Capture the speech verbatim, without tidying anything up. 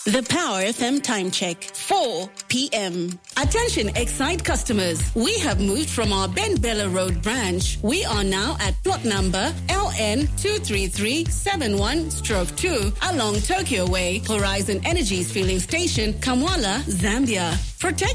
The Power F M time check, four p.m. Attention Excite customers. We have moved from our Ben Bella Road branch. We are now at plot number L N two three three seven one stroke two along Tokyo Way, Horizon Energy's filling station, Kamwala, Zambia. Protect